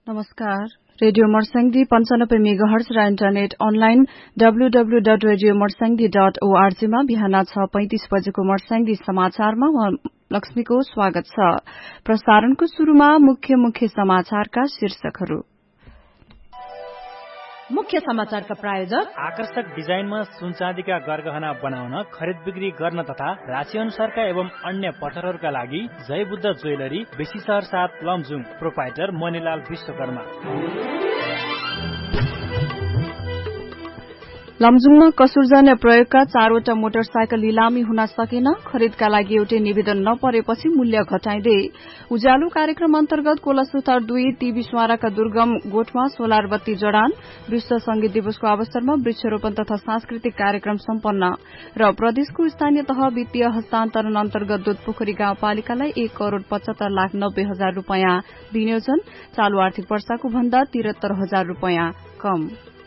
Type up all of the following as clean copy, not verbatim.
नमस्कार। Radio Marsyangdi 95 megahertz र internet online www.radiomorsangi.org मा बिहान 6:35 बजेको मर्स्याङ्दी समाचारमा लक्ष्मीको स्वागत छ। प्रसारणको शुरूमा मुख्य समाचारका शीर्षकहरू। मुख्य समाचारका प्रायोजक आकर्षक डिजाइनमा सुनचाँदीका गरगहना बनाउन, खरिद बिक्री गर्न तथा राशि अनुसारका एवं अन्य पत्थरहरूका लागि जय बुद्ध ज्वेलरी, बेसी शहर 7 लमजुङ, प्रोपाइटर मणिलाल विश्वकर्मा। लमजुङमा कसुरजन्य प्रयोगका 4वटा मोटरसाइकल लिलामी हुन सकेन। खरिदका लागि एउटै निवेदन नपरेपछि मूल्य घटाइँदै। उज्यालो कार्यक्रम अन्तर्गत कोलासुथार 2 टीबी स्वाराका दुर्गम गोठमा सोलर बत्ती जडान। विश्व संगीत दिवसको अवसरमा वृक्षरोपण तथा सांस्कृतिक कार्यक्रम सम्पन्न र प्रदेशको स्थानीय तह वित्तीय हस्तान्तरण अन्तर्गत दुधपोखरी गाउँपालिकालाई 1,75,90,000 रूपियाँ विनियोजन। चालू आर्थिक वर्षको भन्दा 73,000 रूपियाँ कम।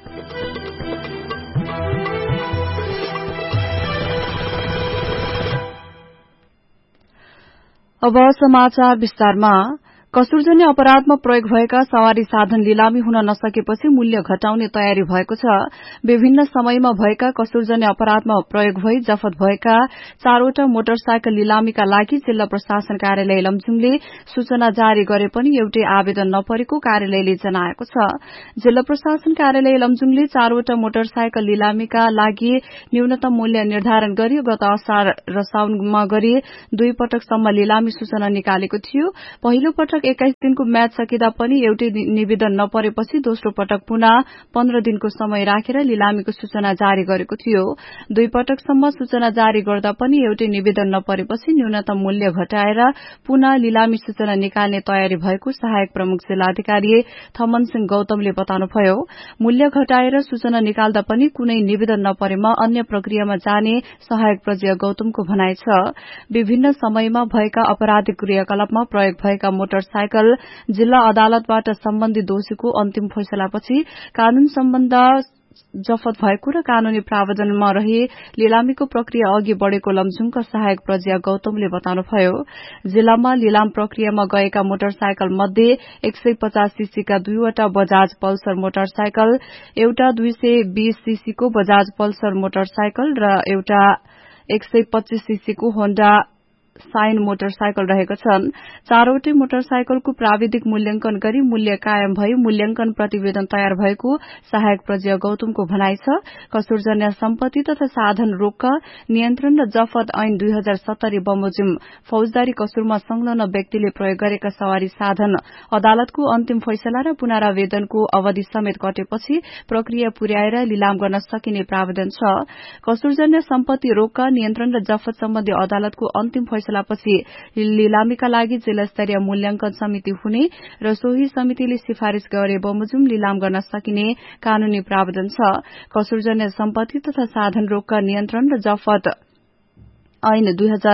अब समाचार विस्तारमा। कसुरजन्य अपराधमा प्रयोग भएका सवारी साधन लिलामी हुन नसकेपछि मूल्य घटाउने तयारी भएको छ। विभिन्न समयमा भएका कसुरजन्य अपराधमा प्रयोग भई जफत भएका 4वटा मोटरसाइकल लिलामीका लागि जिल्ला प्रशासन कार्यालय लमजुङले सूचना जारी गरे पनि एउटै आवेदन नपरेको कार्यालयले जनाएको छ। जिल्ला प्रशासन कार्यालय लमजुङले 4वटा मोटरसाइकल लिलामीका लागि न्यूनतम मूल्य निर्धारण गरी गत असार र साउनमा गरी 2 पटकसम्म लिलामी सूचना निकालेको थियो। पहिलो पटक 21 दिनको म्याच सकिँदा पनि एउटै निवेदन नपरेपछि दोस्रो पटक पुनः 15 दिनको समय राखेर लिलामीको सूचना जारी गरेको थियो। 2 पटकसम्म सूचना जारी गर्दा पनि एउटै निवेदन नपरेपछि न्यूनतम मूल्य घटाएर पुनः लिलामी सूचना निकाल्ने तयारी भएको सहायक प्रमुख जिल्लाधिकारी थमन सिंह गौतमले बताउनुभयो। मूल्य घटाएर सूचना निकाल्दा पनि कुनै निवेदन नपरेमा अन्य प्रक्रियामा जाने सहायक प्रज्ञ गौतमको भनाइ छ। विभिन्न समयमा भएका आपराधिक क्रियाकलापमा प्रयोग भएका मोटरसाइकल जिल्ला अदालतबाट सम्बन्धित दोषीको अन्तिम फैसलापछि कानून सम्बन्ध जफत भएको र कानूनी प्रावधानमा रही लिलामीको प्रक्रिया अघि बढ़ेको लमजुङका सहायक प्रज्ञा गौतमले बताउनुभयो। जिल्लामा लिलाम प्रक्रियामा गएका मोटरसाइकल मध्ये 150 सीसीका 2वटा बजाज पल्सर मोटरसाइकल, एउटा 220 सीसीको बजाज पल्सर मोटरसाइकल र एउटा 125 सीसीको होण्डा साइन मोटरसाइकल रहेका छन्। 4वटै मोटरसाइकलको प्राविधिक मूल्यांकन गरी मूल्य कायम भई मूल्यांकन प्रतिवेदन तयार भएको सहायक प्रज्ञा गौतमको भनाइ छ। कसुरजन्य सम्पत्ति तथा साधन रोक नियन्त्रण र जफत ऐन 2070 बमोजिम फौजदारी कसुरमा संलग्न व्यक्तिले प्रयोग गरेका सवारी साधन अदालतको अन्तिम फैसला र पुनरावेदनको अवधि समेत कटेपछि प्रक्रिया पुर्याएर लिलाम गर्न सकिने प्रावधान छ। कसुरजन्य सम्पत्ति रोक नियन्त्रण र जफत सम्बन्धी अदालतको अन्तिम फैसलापछि लिलामीका लागि जिल्ला स्तरीय मूल्यांकन समिति हुने र सोही समितिले सिफारिश गरे बमोजिम लिलाम गर्न सकिने कानूनी प्रावधान छ। कसुरजन्य सम्पत्ति तथा साधन रोग नियन्त्रण र जफत ऐन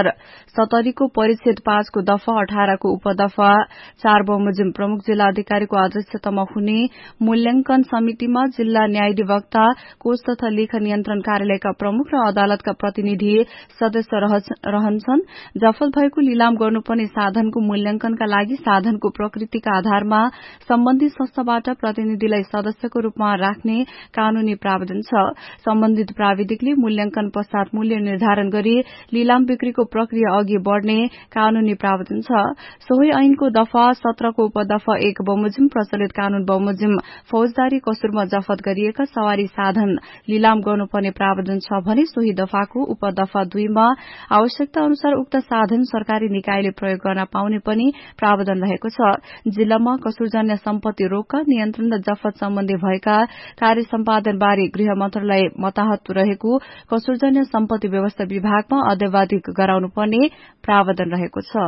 2070 को परिच्छेद 5 को दफा 18 को उपदफा 4 बमोजिम प्रमुख जिल्ला अधिकारीको अध्यक्षतामा हुने मूल्यांकन समितिमा जिल्ला न्यायाधिवक्ता कोष तथा लेखा नियन्त्रण कार्यालयका प्रमुख र अदालतका प्रतिनिधि सदस्य रहन्छन्। जफत भएको लिलाम गर्नुपर्ने साधनको मूल्यांकनका लागि साधनको प्रकृतिका आधारमा सम्बन्धित संस्थाबाट प्रतिनिधिलाई सदस्यको रूपमा राख्ने कानूनी प्रावधान छ। सम्बन्धित प्राविधिकले मूल्यांकन पश्चात मूल्य निर्धारण गरी लिलाम बिक्रीको प्रक्रिया अघि बढ़ने कानूनी प्रावधान छ। सोही ऐनको दफा 17 को उपदफा 1 बमोजिम प्रचलित कानून बमोजिम फौजदारी कसुरमा जफत गरिएका सवारी साधन लिलाम गर्नुपर्ने प्रावधान छ भने सोही दफाको उपदफा 2 मा आवश्यकता अनुसार उक्त साधन सरकारी निकायले प्रयोग गर्न पाउने पनि प्रावधान रहेको छ। जिल्लामा कसुरजन्य सम्पत्ति रोक नियन्त्रण र जफत सम्बन्धी भएका कार्य सम्पादन बारे गृह मन्त्रालय मताहत रहेको कसुरजन्य सम्पत्ति व्यवस्था विभागमा अद्यावधिक गराउनुपर्ने प्रावधान रहेको छ।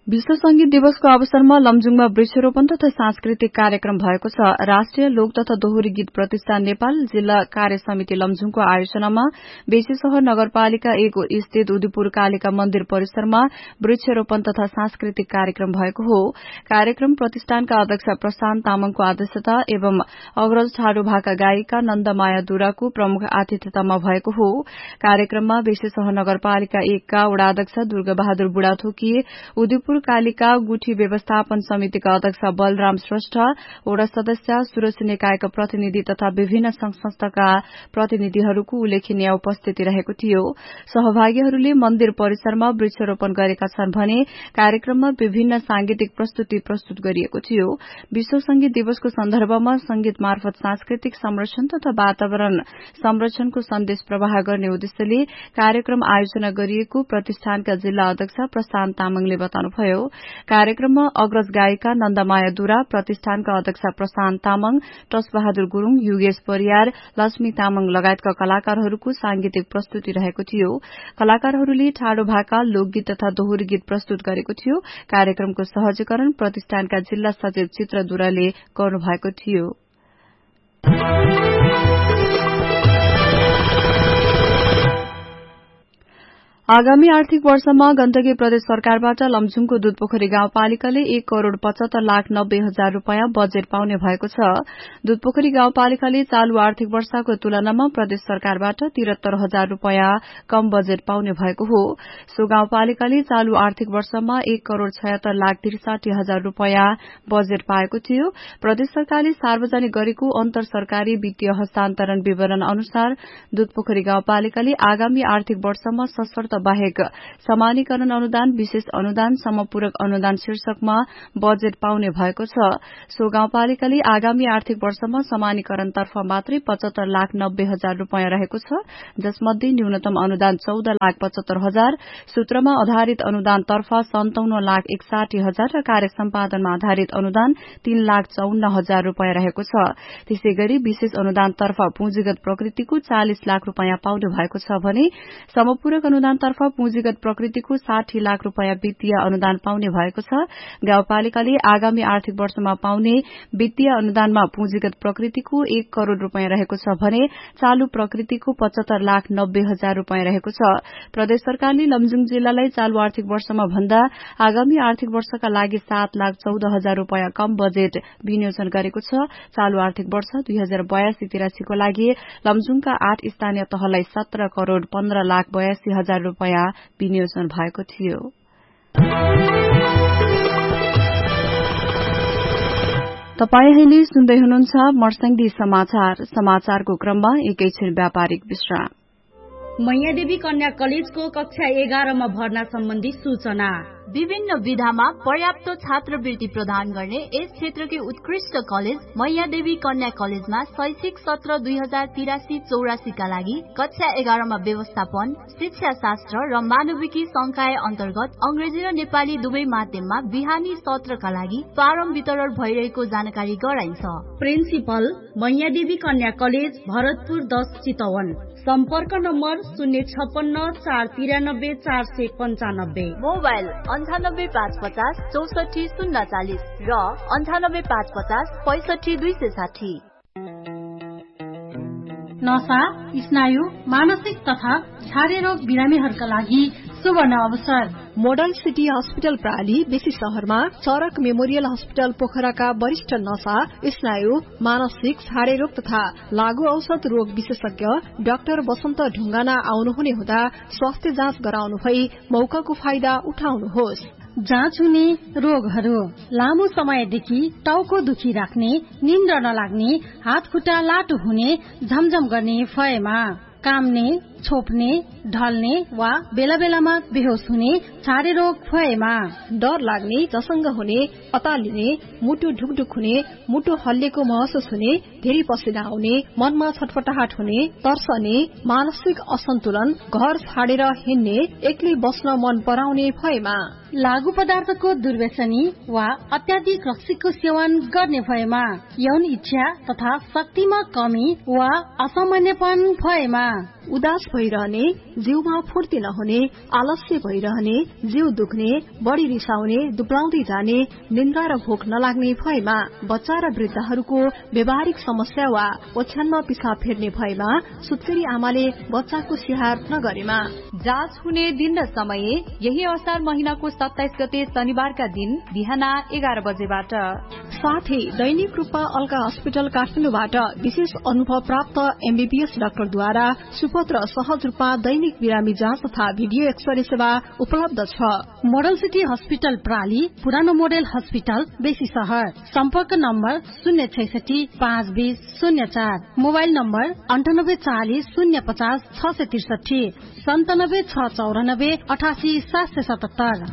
विश्व संगीत दिवसको अवसरमा लमजुङमा वृक्षरोपण तथा सांस्कृतिक कार्यक्रम भएको छ। राष्ट्रिय लोक तथा दोहोरी गीत प्रतिष्ठान नेपाल जिल्ला कार्य समिति लमजुङको आयोजनामा बेसीशहर नगरपालिका 1 स्थित उदिपुर कालिका मन्दिर परिसरमा वृक्षरोपण तथा सांस्कृतिक कार्यक्रम भएको हो। कार्यक्रम प्रतिष्ठानका अध्यक्ष प्रशान्त तामाङको अध्यक्षता एवं अग्रज ठाडोभाका गायिका नन्दमाया दुराको प्रमुख आतिथ्यतामा भएको हो। कार्यक्रममा बेसीशहर नगरपालिका 1 का वडा अध्यक्ष दुर्गाबहादुर बुढाथोकी, उदिपुर कालिका गुठी व्यवस्थापन समितिका अध्यक्ष बलराम श्रेष्ठ, वडा सदस्य सुरक्षा निकायका प्रतिनिधि तथा विभिन्न संघ संस्थाका प्रतिनिधिहरूको उल्लेखनीय उपस्थिति रहेको थियो। सहभागीहरूले मन्दिर परिसरमा वृक्षरोपण गरेका छन् भने कार्यक्रममा विभिन्न सांगीतिक प्रस्तुति प्रस्तुत गरिएको थियो। विश्व संगीत दिवसको सन्दर्भमा संगीत मार्फत सांस्कृतिक संरक्षण तथा वातावरण संरक्षणको सन्देश प्रवाह गर्ने उद्देश्यले कार्यक्रम आयोजना गरिएको प्रतिष्ठानका जिल्ला अध्यक्ष प्रशान्त तामाङले बताउनुभयो। कार्यक्रममा अग्रज गायिका नन्दमाया दुरा, प्रतिष्ठानका अध्यक्ष प्रशान्त तामाङ, टसबहादुर गुरूङ, युगेश परियार, लक्ष्मी तामाङ लगायतका कलाकारहरूको सांगीतिक प्रस्तुति रहेको थियो। कलाकारहरूले ठाडो भाका, लोकगीत तथा दोहोरी गीत प्रस्तुत गरेको थियो। कार्यक्रमको सहजीकरण प्रतिष्ठानका जिल्ला सचिव चित्र दुराले गर्नुभएको थियो। आगामी आर्थिक वर्षमा गण्डकी प्रदेश सरकारबाट लमजुङको दुधपोखरी गाउँपालिकाले 1,75,90,00,000 रूपियाँ बजेट पाउने भएको छ। दुधपोखरी गाउँपालिकाले चालू आर्थिक वर्षको तुलनामा प्रदेश सरकारबाट 73,000 रूपियाँ कम बजेट पाउने भएको हो। सो गाउँपालिकाले चालू आर्थिक वर्षमा 1,76,63,000 रूपियाँ बजेट पाएको थियो। प्रदेश सरकारले सार्वजनिक गरेको अन्तर सरकारी वित्तीय हस्तान्तरण विवरण अनुसार दुधपोखरी गाउँपालिकाले आगामी आर्थिक वर्षमा सशर्त बाहेक समानीकरण अनुदान, विशेष अनुदान, समपूरक अनुदान शीर्षकमा बजेट पाउने भएको छ। सो गाउँपालिकाले आगामी आर्थिक वर्षमा समानीकरणतर्फ मात्रै 75,90,000 रूपियाँ रहेको छ, जसमध्ये न्यूनतम अनुदान 14,75,000, सूत्रमा आधारित अनुदानतर्फ 57,61,000 र कार्य सम्पादनमा आधारित अनुदान 3,54,000 रूपियाँ रहेको छ। त्यसैगरी विशेष अनुदानतर्फ पुँजीगत प्रकृतिको 40 लाख रूपियाँ पाउने भएको छ भने समपूरक अनुदानतर्फ पुँजीगत प्रकृतिको 60 लाख रूपियाँ वित्तीय अनुदान पाउने भएको छ। गाउँपालिकाले आगामी आर्थिक वर्षमा पाउने वित्तीय अनुदानमा पुँजीगत प्रकृतिको 1 करोड़ रूपियाँ रहेको छ भने चालू प्रकृतिको 75,90,000 रूपियाँ रहेको छ। प्रदेश सरकारले लमजुङ जिल्लालाई चालू आर्थिक वर्षमा भन्दा आगामी आर्थिक वर्षका लागि 7,14,000 रूपियाँ कम बजेट विनियोजन गरेको छ। चालू आर्थिक वर्ष 2082-83 को लागि लमजुङका 8 स्थानीय तहलाई 17,15,82,000 रूपियाँ विनियोजन भएको थियो। तपाई अहिले सुन्दै हुनुहुन्छ मर्स्याङ्दी समाचारको क्रममा एकैछिन व्यापारिक विश्राम। मैयादेवी कन्या कलेजको कक्षा 11 मा भर्ना सम्बन्धी सूचना। विभिन्न विधामा पर्याप्त छात्रवृत्ति प्रदान गर्ने यस क्षेत्रकै उत्कृष्ट कलेज मैयादेवी कन्या कलेजमा शैक्षिक सत्र 2083-84 का लागि कक्षा 11 मा व्यवस्थापन, शिक्षा शास्त्र र मानविकी संकाय अन्तर्गत अंग्रेजी र नेपाली दुवै माध्यममा बिहानी सत्रका लागि फारम वितरण भइरहेको जानकारी गराइन्छ। प्रिन्सिपल मैयादेवी कन्या कलेज भरतपुर 10 चितवन। सम्पर्क नम्बर 056-493-495, मोबाइल 98-550 64-040 र 98-550 65-260। नशा, स्नायु, मानसिक तथा छारे रोग बिरामीहरूका लागि सुवर्ण अवसर। मोडल सिटी हस्पिटल प्राली बेसी शहरमा, चरक मेमोरियल हस्पिटल पोखराका वरिष्ठ नशा, स्नायु, मानसिक, छारे रोग तथा लागू औषध रोग विशेषज्ञ डाक्टर बसन्त ढुङ्गाना आउनुहुने हुँदा स्वास्थ्य जाँच गराउनु भई मौकाको फाइदा उठाउनुहोस्। जाँच हुने रोगहरू: लामो समयदेखि टाउको दुखी राख्ने, निन्द्रा नलाग्ने, हात खुट्टा लाटो हुने, झमझम गर्ने भएमा, काम्ने, छोप्ने, ढल्ने वा बेला बेलामा बेहोस हुने छारे रोग भएमा, डर लाग्ने, झसङ्ग हुने, अतालिने, मुटु ढुकढुक हुने, मुटु हल्लिएको महसुस हुने, धेरै पसिना आउने, मनमा छटपटाहट हुने, तर्सने, मानसिक असन्तुलन, घर छाडेर हिँड्ने, एक्लै बस्न मन पराउने भएमा, लागू पदार्थको दुर्व्यसनी वा अत्याधिक रक्सीको सेवन गर्ने भएमा, यौन इच्छा तथा शक्तिमा कमी वा असामान्यपन भएमा, उदास भइरहने, जिउमा फूर्ति नहुने, आलस्य भइरहने, जिउ दुख्ने, बढ़ी रिसाउने, दुब्लाउँदै जाने, निन्द्रा र भोक नलाग्ने भएमा, बच्चा र वृद्धहरूको व्यवहारिक समस्या वा ओछ्यानमा पिसाब फेर्ने भएमा सुत्केरी आमाले बच्चाको स्याहार नगरेमा जाँच हुने दिन र समय यही असार महिनाको 27 गते शनिबारका दिन बिहान 11 बजेबाट। साथै दैनिक रूपमा अल्का अस्पताल काठमाडौँबाट विशेष अनुभव प्राप्त एमबीबीएस डाक्टरद्वारा सुपथ र सहज रूपमा दैनिक बिरामी जाँच तथा भिडियो एक्सरे सेवा उपलब्ध छ। मोडल सिटी हस्पिटल प्राली, पुरानो मोडेल हस्पिटल बेसी सहर। सम्पर्क नम्बर 066-520-04, मोबाइल नम्बर 9840-050-663, 97-694-88-777।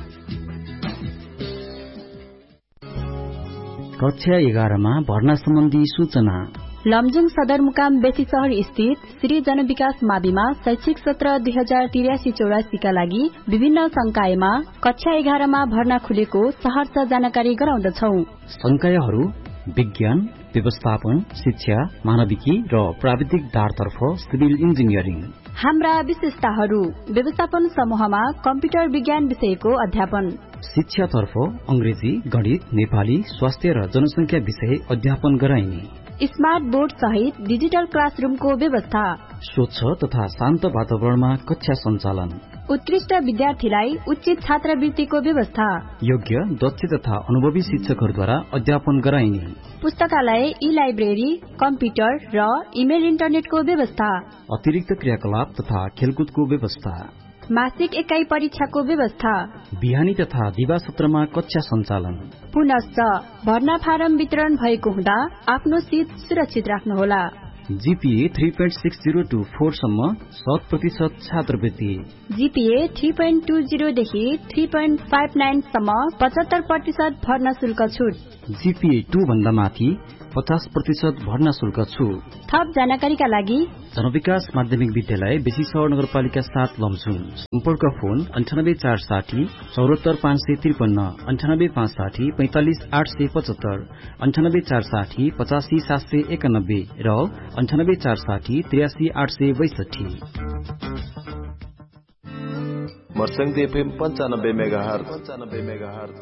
कक्षा 11 मा भर्ना सम्बन्धी सूचना। लमजुङ सदरमुकाम बेसी शहर स्थित श्री जनविकास माविमा शैक्षिक सत्र 2083-84 का लागि विभिन्न संकायमा कक्षा 11 मा भर्ना खुलेको सहर्ष जानकारी गराउँदछौ। संकायहरू विज्ञान, व्यवस्थापन, शिक्षा, मानविकी र प्राविधिक डारतर्फ सिभिल इन्जिनियरिङ। हाम्रा विशेषताहरू: व्यवस्थापन समूहमा कम्प्युटर विज्ञान विषयको अध्यापन, शिक्षातर्फ अंग्रेजी, गणित, नेपाली, स्वास्थ्य र जनसंख्या विषय अध्यापन गराइने, स्मार्ट बोर्ड सहित डिजिटल क्लासरूमको व्यवस्था, स्वच्छ तथा शान्त वातावरणमा कक्षा सञ्चालन, उत्कृष्ट विद्यार्थीलाई उचित छात्रवृत्तिको व्यवस्था, योग्य, दक्ष तथा अनुभवी शिक्षकहरूद्वारा अध्यापन गराइने, पुस्तकालय, ई लाइब्रेरी, कम्प्युटर र इमेल इन्टरनेटको व्यवस्था, अतिरिक्त क्रियाकलाप तथा खेलकुदको व्यवस्था, मासिक एकाइ परीक्षाको व्यवस्था, बिहानी तथा दिवा सत्रमा कक्षा सञ्चालन। पुनश्च भर्ना फारम वितरण भएको हुँदा आफ्नो सीट सुरक्षित राख्नुहोला। जीपीए 3.60 to 4 सम्म 100% छात्रवृत्ति, जीपीए 3.20 देखि 3.59 सम्म 75% भर्ना शुल्क छुट, जीपीए 2 भन्दा माथि 50% भर्ना शुल्क छुट। थप जानकारीका लागि जनविकास माध्यमिक विद्यालय बेसी सहर नगरपालिका 7 लमजुङ। सम्पर्क फोन 98460 74553, 98560 45875, 98460 85791 र 98460 83862। मर्संग एफएम 95 मेगाहर्ज।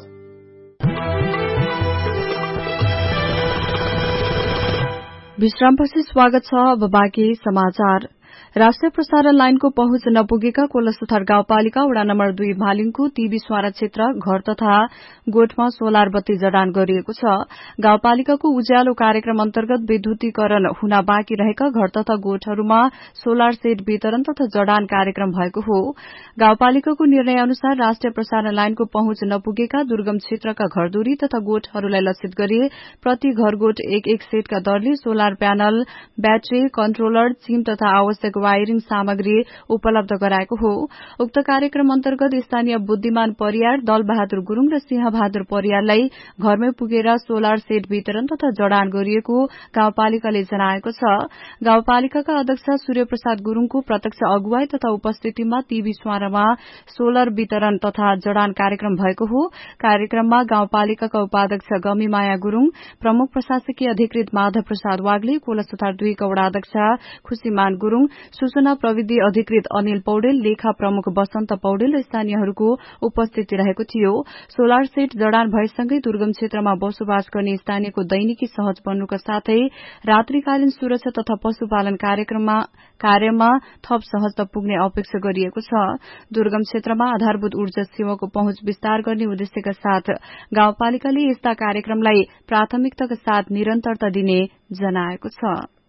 विश्रामपछि स्वागत छ। अब बाँकी समाचार। राष्ट्रिय प्रसारण लाइनको पहुँच नपुगेका कोलसुथार गाउँपालिका वडा नम्बर 2 भालिङको टीबी स्वारा क्षेत्र घर तथा गोठमा सोलर बत्ती जडान गरिएको छ। गाउँपालिकाको उज्यालो कार्यक्रम अन्तर्गत विद्युतीकरण हुन बाँकी रहेका घर तथा गोठहरूमा सोलर सेट वितरण तथा जडान कार्यक्रम भएको हो। गाउँपालिकाको निर्णय अनुसार राष्ट्रिय प्रसारण लाइनको पहुँच नपुगेका दुर्गम क्षेत्रका घरधुरी तथा गोठहरूलाई लक्षित गरी प्रति घर गोठ एक सेटका दरले सोलर प्यानल, ब्याट्री, कन्ट्रोलर, चिम तथा आवश्यक वायरिङ सामग्री उपलब्ध गराएको हो। उक्त कार्यक्रम अन्तर्गत स्थानीय बुद्धिमान परियार, दल बहादुर गुरूङ र सिंह बहादुर परियारलाई घरमै पुगेर सोलर सेट वितरण तथा जडान गरिएको गाउँपालिकाले जनाएको छ। गाउँपालिकाका अध्यक्ष सूर्य प्रसाद गुरूङको प्रत्यक्ष अगुवाई तथा उपस्थितिमा टीबी स्वारामा सोलर वितरण तथा जडान कार्यक्रम भएको हो। कार्यक्रममा गाउँपालिकाका उपाध्यक्ष गमी माया गुरूङ, प्रमुख प्रशासकीय अधिकृत माधव प्रसाद वाग्ले, कोलसुथार 2 का वडा अध्यक्ष खुशीमान गुरूङ, सूचना प्रविधि अधिकृत अनिल पौडेल, लेखा प्रमुख बसन्त पौडेल र स्थानीयहरूको उपस्थिति रहेको थियो। सोलर सेट जडान भएसँगै दुर्गम क्षेत्रमा बसोबास गर्ने स्थानीयको दैनिकी सहज बन्नुका साथै रात्रिकालीन सुरक्षा तथा पशुपालन कार्यमा थप सहजता पुग्ने अपेक्षा गरिएको छ। दुर्गम क्षेत्रमा आधारभूत ऊर्जा सेवाको पहुँच विस्तार गर्ने उद्देश्यका साथ गाउँपालिकाले यस्ता कार्यक्रमलाई प्राथमिकताका साथ निरन्तरता दिने जनाएको छ।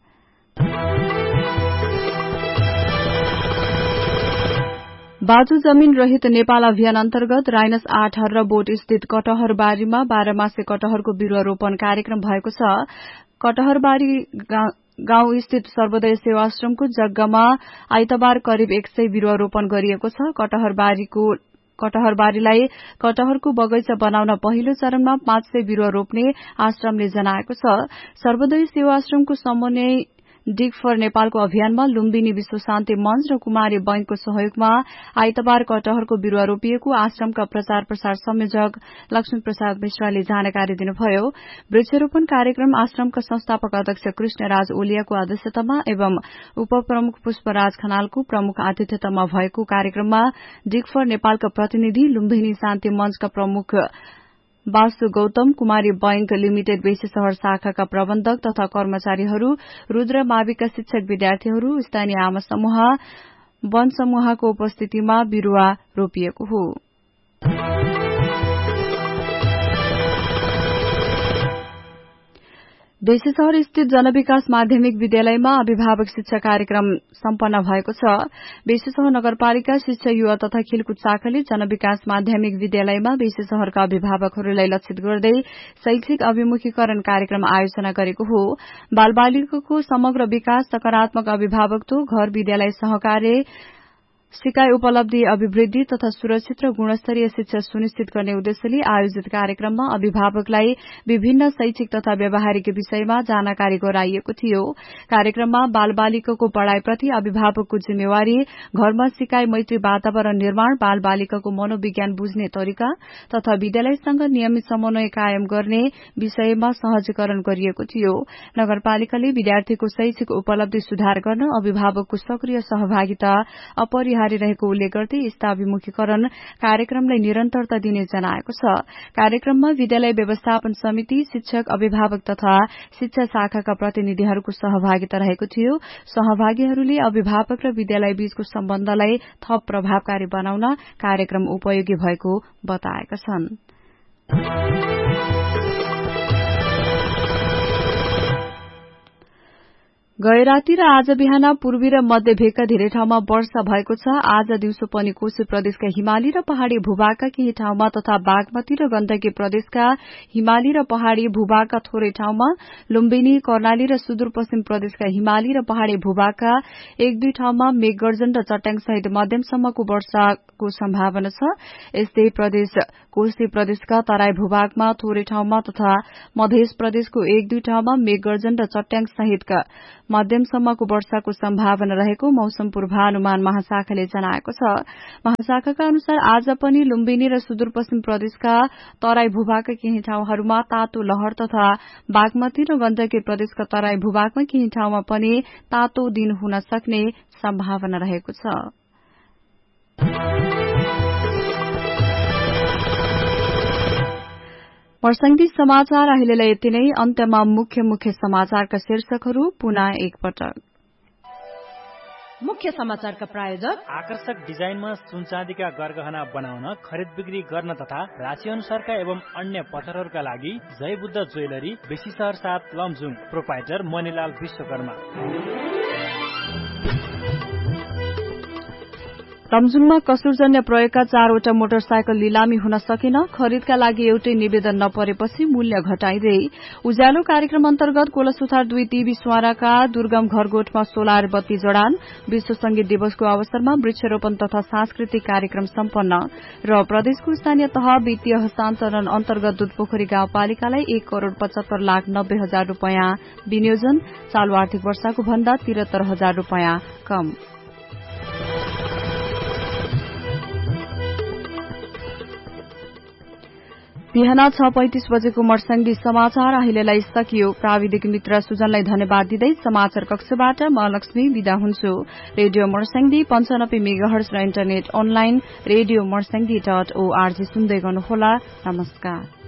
बाजु जमीन रहित नेपाल अभियान अन्तर्गत राइनस 8 हर्र बोट स्थित कटहरबारीमा 12 मासे कटहरको बिरूवा रोपण कार्यक्रम भएको छ। कटहरबारी गाउँ स्थित सर्वोदय सेवाश्रमको जग्गामा आइतबार करिब 100 बिरूवा रोपण गरिएको छ। कटहरबारीलाई कटहरको बगैंचा बनाउन पहिलो चरणमा 500 बिरूवा रोप्ने आश्रमले जनाएको छ। सर्वोदय सेवाश्रमको समन्वय डिग फर नेपालको अभियानमा लुम्बिनी विश्व शान्ति मंच र कुमारी बैंकको सहयोगमा आइतबार कटहरको बिरूवा रोपिएको आश्रमका प्रचार प्रसार संयोजक लक्ष्मी प्रसाद मिश्राले जानकारी दिनुभयो। वृक्षरोपण कार्यक्रम आश्रमका संस्थापक अध्यक्ष कृष्णराज ओलियाको अध्यक्षतामा एवं उपप्रमुख पुष्पराज खनालको प्रमुख आतिथ्यतामा भएको कार्यक्रममा डिग फर नेपालका प्रतिनिधि, लुम्बिनी शान्ति मंचका प्रमुख वासु गौतम, कुमारी बैंक लिमिटेड बेसी शहर शाखाका प्रबन्धक तथा कर्मचारीहरू, रुद्र माविका शिक्षक विद्यार्थीहरू, स्थानीय आमा समूह, वन समूहको उपस्थितिमा बिरूवा रोपिएको हो। बेसी शहर स्थित जनविकास माध्यमिक विद्यालयमा अभिभावक शिक्षा कार्यक्रम सम्पन्न भएको छ। बेसी शहर नगरपालिका शिक्षा, युवा तथा खेलकुद शाखाले जनविकास माध्यमिक विद्यालयमा बेसी शहरका अभिभावकहरूलाई लक्षित गर्दै शैक्षिक अभिमुखीकरण कार्यक्रम आयोजना गरेको हो। बालबालिकाको समग्र विकास, सकारात्मक अभिभावकत्व, घर विद्यालय सहकार्य, सिकाइ उपलब्धि अभिवृद्धि तथा सुरक्षित र गुणस्तरीय शिक्षा सुनिश्चित गर्ने उद्देश्यले आयोजित कार्यक्रममा अभिभावकलाई विभिन्न शैक्षिक तथा व्यावहारिक विषयमा जानकारी गराइएको थियो। कार्यक्रममा बालबालिकाको पढ़ाईप्रति अभिभावकको जिम्मेवारी, घरमा सिकाइ मैत्री वातावरण निर्माण, बालबालिकाको मनोविज्ञान बुझ्ने तरिका तथा विद्यालयसँग नियमित समन्वय कायम गर्ने विषयमा सहजीकरण गरिएको थियो। नगरपालिकाले विद्यार्थीको शैक्षिक उपलब्धि सुधार गर्न अभिभावकको सक्रिय सहभागिता अपरिहार्य रहेको उल्लेख गर्दै यस्ता अभिमुखीकरण कार्यक्रमलाई निरन्तरता दिने जनाएको छ। कार्यक्रममा विद्यालय व्यवस्थापन समिति, शिक्षक, अभिभावक तथा शिक्षा शाखाका प्रतिनिधिहरूको सहभागिता रहेको थियो। सहभागीहरूले अभिभावक र विद्यालय बीचको सम्बन्धलाई थप प्रभावकारी बनाउन कार्यक्रम उपयोगी भएको बताएका छन्। गए राति र आज बिहान पूर्वी र मध्य भेगका धेरै ठाउँमा वर्षा भएको छ। आज दिउँसो पनि कोशी प्रदेशका हिमाली र पहाड़ी भूभागका केही ठाउँमा तथा बागमती र गण्डकी प्रदेशका हिमाली र पहाड़ी भूभागका थोरै ठाउँमा, लुम्बिनी, कर्णाली र सुदूरपश्चिम प्रदेशका हिमाली र पहाड़ी भूभागका एक दुई ठाउँमा मेघगर्जन र चट्याङ सहित मध्यमसम्मको वर्षाको सम्भावना छ। यस्तै कोशी प्रदेशका तराई भूभागमा थोरै ठाउँमा तथा मध्य प्रदेशको एक दुई ठाउँमा मेघगर्जन र चट्याङ सहितका मध्यमसम्मको वर्षाको सम्भावना रहेको मौसम पूर्वानुमान महाशाखाले जनाएको छ। महाशाखाका अनुसार आज पनि लुम्बिनी र सुदूरपश्चिम प्रदेशका तराई भूभागका केही ठाउँहरूमा तातो लहर तथा बागमती र गण्डकी प्रदेशका तराई भूभागमा केही ठाउँमा पनि तातो दिन हुन सक्ने सम्भावना रहेको छ। मर्स्याङ्दी समाचार अहिलेलाई यति नै। अन्त्यमा मुख्य समाचारका शीर्षकहरू पुनः एकपटक। मुख्य समाचारका प्रायोजक आकर्षक डिजाइनमा सुनचाँदीका गरगहना बनाउन, खरिद बिक्री गर्न तथा राशि अनुसारका एवं अन्य पत्थरहरूका लागि जय बुद्ध ज्वेलरी, बेसी शहर 7 लमजुङ, प्रोपाइटर मणिलाल विश्वकर्मा। लमजुङमा कसुरजन्य प्रयोगका 4वटा मोटरसाइकल लिलामी हुन सकेन। खरिदका लागि एउटै निवेदन नपरेपछि मूल्य घटाइँदै। उज्यालो कार्यक्रम अन्तर्गत कोलसुथार 2 टिभी स्वाराका दुर्गम घरगोठमा सोलर बत्ती जडान। विश्व संगीत दिवसको अवसरमा वृक्षरोपण तथा सांस्कृतिक कार्यक्रम सम्पन्न। र प्रदेशको स्थानीय तह वित्तीय हस्तान्तरण अन्तर्गत दुधपोखरी गाउँपालिकालाई 1,75,90,000 रूपियाँ विनियोजन। चालू आर्थिक वर्षको भन्दा 73,000 रूपियाँ कम। बिहान 6:35 बजेको मर्स्याङ्दी समाचार अहिलेलाई सकियो। प्राविधिक मित्र सुजनलाई धन्यवाद दिँदै समाचार कक्षबाट म लक्ष्मी विदा हुन्छु। रेडियो मर्स्याङ्दी 95 मेगाहर्ज र इन्टरनेट अनलाइन रेडियो मर्स्याङ्दी.org सुन्दै गर्नुहोला। नमस्कार।